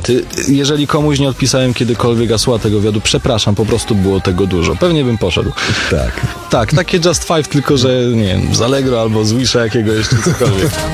niestety, jeżeli komuś nie odpisałem kiedykolwiek hasła tego wywiadu, przepraszam, po prostu było tego dużo. Pewnie bym poszedł. Tak. Tak, takie Just Five, tylko że nie wiem, z Allegro albo z Wisha jakiegoś, czy cokolwiek.